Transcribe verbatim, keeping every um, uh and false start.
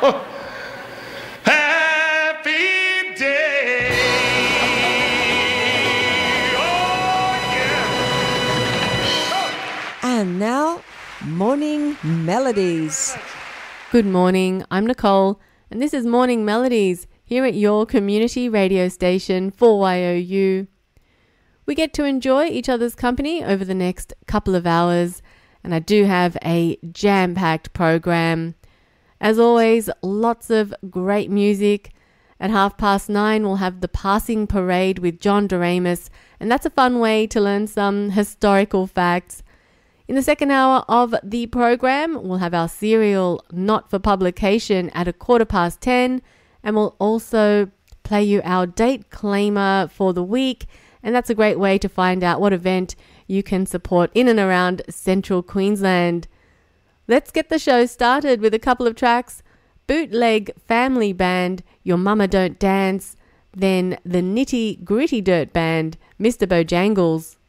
Happy day. Oh, yeah. And now, Morning Melodies. Good morning, I'm Nicole, and this is Morning Melodies here at your community radio station four Y O U. We get to enjoy each other's company over the next couple of hours, and I do have a jam-packed program. As always, lots of great music. At half past nine, we'll have the Passing Parade with John Doremus, and that's a fun way to learn some historical facts. In the second hour of the program, we'll have our serial Not for Publication at a quarter past ten, and we'll also play you our date claimer for the week, and that's a great way to find out what event you can support in and around central Queensland. Let's get the show started with a couple of tracks. Bootleg Family Band, Your Mama Don't Dance, then the Nitty Gritty Dirt Band, Mister Bojangles.